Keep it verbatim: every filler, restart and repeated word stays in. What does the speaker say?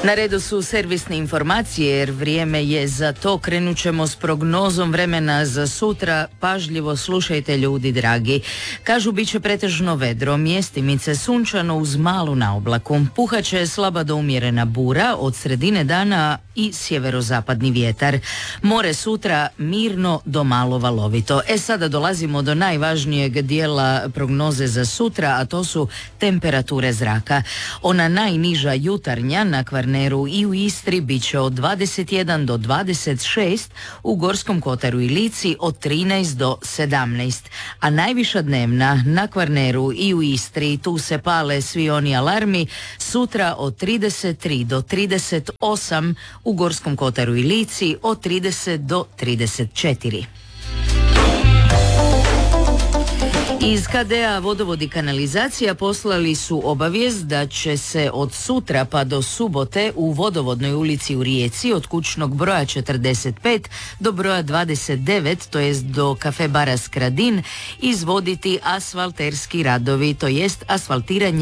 Na redu su servisne informacije jer vrijeme je za to. Krenut ćemo s prognozom vremena za sutra. Pažljivo slušajte, ljudi dragi. Kažu bit će pretežno vedro, mjestimice sunčano uz malu naoblaku. Puhaće slaba do umjerena bura, od sredine dana i sjeverozapadni vjetar. More sutra mirno do malo valovito. E sada dolazimo do najvažnijeg dijela prognoze za sutra, a to su temperature zraka. Ona najniža jutarnja na Kvarneru i u Istri bit će od dvadeset jedan do dvadeset šest, u Gorskom kotaru i Lici od trinaest do sedamnaest. A najviša dnevna na Kvarneru i u Istri, tu se pale svi oni alarmi, sutra od trideset tri do trideset osam, u Gorskom kotaru i Lici od trideset do trideset četiri. Iz K D A Vodovod i kanalizacija poslali su obavijest da će se od sutra pa do subote u Vodovodnoj ulici u Rijeci od kućnog broja četrdeset pet do broja dvadeset devet, to jest do kafe bara Skradin, izvoditi asfalterski radovi, to jest asfaltiranje